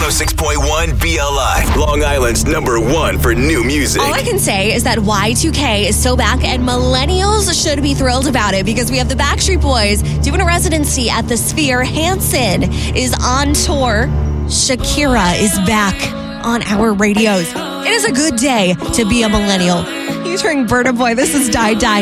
106.1 BLI, Long Island's #1 for new music. All I can say is that Y2K is so back, and millennials should be thrilled about it because we have the Backstreet Boys doing a residency at the Sphere. Hanson is on tour. Shakira is back on our radios. It is a good day to be a millennial. Featuring Burna Boy, this is Die Die.